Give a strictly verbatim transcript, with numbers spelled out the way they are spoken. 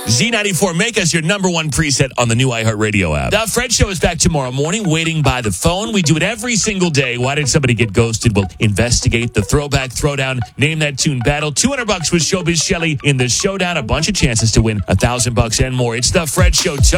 Z ninety-four, make us your number one preset on the new iHeartRadio app. The Fred Show is back tomorrow morning, waiting by the phone. We do it every single day. Why did somebody get ghosted? We'll investigate the throwback, throwdown, name that tune battle. two hundred bucks with Showbiz Shelley in the showdown. A bunch of chances to win a thousand bucks and more. It's the Fred Show.